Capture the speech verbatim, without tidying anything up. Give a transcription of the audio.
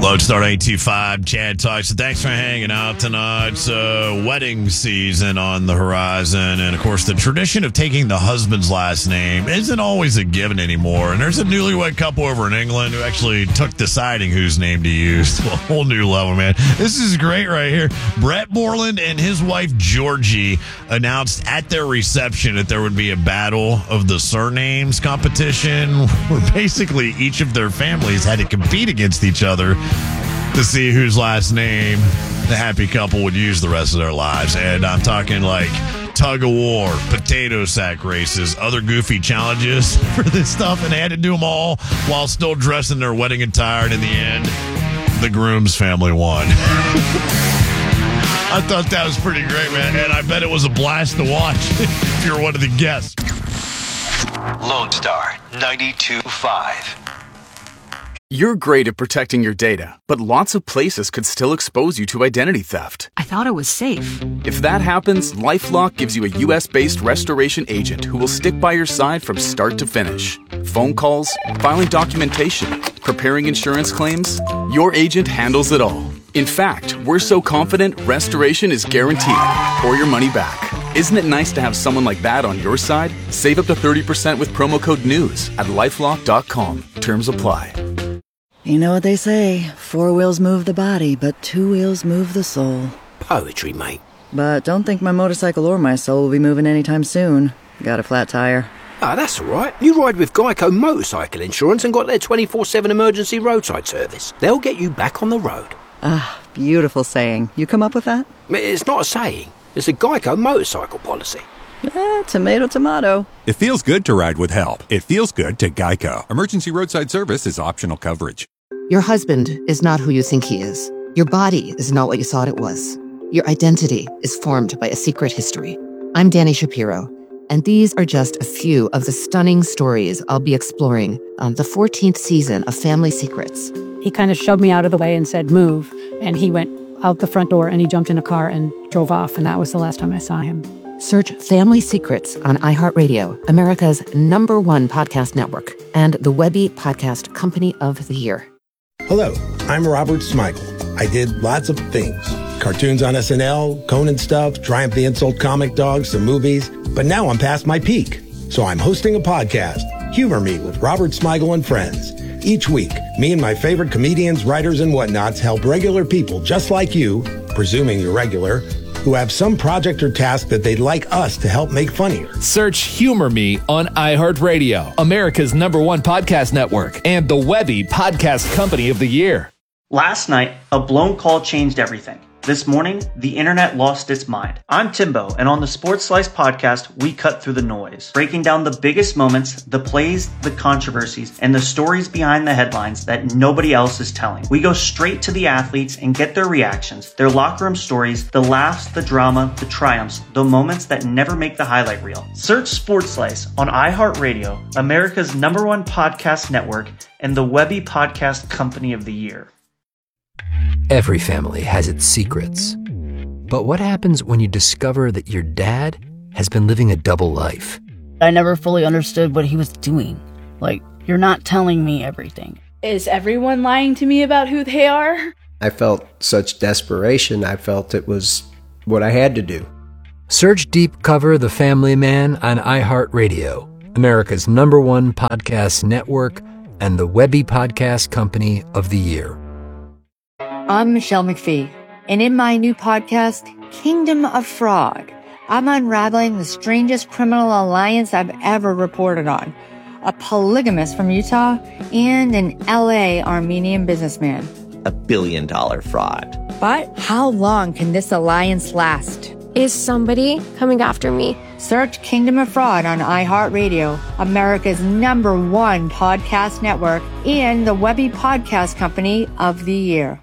Lodestar eight two five, Chad Tyson. Thanks for hanging out tonight. It's uh, wedding season on the horizon. And, of course, the tradition of taking the husband's last name isn't always a given anymore. And there's a newlywed couple over in England who actually took deciding whose name to use to a whole new level, man. This is great right here. Brett Moreland and his wife, Georgie, announced at their reception that there would be a battle of the surnames competition where basically each of their families had to compete against each other to see whose last name the happy couple would use the rest of their lives. And I'm talking like tug of war, potato sack races, other goofy challenges for this stuff. And they had to do them all while still dressed in their wedding attire. And in the end, the groom's family won. I thought that was pretty great, man. And I bet it was a blast to watch if you're one of the guests. Lodestar ninety-two point five. You're great at protecting your data, but lots of places could still expose you to identity theft. I thought it was safe. If that happens, LifeLock gives you a U S-based restoration agent who will stick by your side from start to finish. Phone calls, filing documentation, preparing insurance claims, your agent handles it all. In fact, we're so confident restoration is guaranteed or your money back. Isn't it nice to have someone like that on your side? Save up to thirty percent with promo code NEWS at lifelock dot com. Terms apply. You know what they say, four wheels move the body, but two wheels move the soul. Poetry, mate. But don't think my motorcycle or my soul will be moving anytime soon. Got a flat tire. Ah, that's all right. You ride with Geico Motorcycle Insurance and got their twenty-four seven emergency roadside service. They'll get you back on the road. Ah, beautiful saying. You come up with that? It's not a saying. It's a Geico motorcycle policy. Eh, tomato, tomato. It feels good to ride with help. It feels good to Geico. Emergency roadside service is optional coverage. Your husband is not who you think he is. Your body is not what you thought it was. Your identity is formed by a secret history. I'm Danny Shapiro, and these are just a few of the stunning stories I'll be exploring on the fourteenth season of Family Secrets. He kind of shoved me out of the way and said, move. And he went out the front door and he jumped in a car and drove off. And that was the last time I saw him. Search Family Secrets on iHeartRadio, America's number one podcast network, and the Webby Podcast Company of the Year. Hello, I'm Robert Smigel. I did lots of things. Cartoons on S N L, Conan stuff, Triumph the Insult comic dogs, some movies. But now I'm past my peak. So I'm hosting a podcast, Humor Me with Robert Smigel and Friends. Each week, me and my favorite comedians, writers, and whatnots help regular people just like you, presuming you're regular, who have some project or task that they'd like us to help make funnier. Search Humor Me on iHeartRadio, America's number one podcast network, and the Webby Podcast Company of the Year. Last night, a blown call changed everything. This morning, the internet lost its mind. I'm Timbo, and on the Sports Slice podcast, we cut through the noise, breaking down the biggest moments, the plays, the controversies, and the stories behind the headlines that nobody else is telling. We go straight to the athletes and get their reactions, their locker room stories, the laughs, the drama, the triumphs, the moments that never make the highlight reel. Search Sports Slice on iHeartRadio, America's number one podcast network, and the Webby Podcast Company of the Year. Every family has its secrets. But what happens when you discover that your dad has been living a double life? I never fully understood what he was doing. Like, you're not telling me everything. Is everyone lying to me about who they are? I felt such desperation. I felt it was what I had to do. Search Deep Cover The Family Man on iHeartRadio, America's number one podcast network, and the Webby Podcast Company of the Year. I'm Michelle McPhee, and in my new podcast, Kingdom of Fraud, I'm unraveling the strangest criminal alliance I've ever reported on. A polygamist from Utah and an L A Armenian businessman. A billion dollar fraud. But how long can this alliance last? Is somebody coming after me? Search Kingdom of Fraud on iHeartRadio, America's number one podcast network, and the Webby Podcast Company of the Year.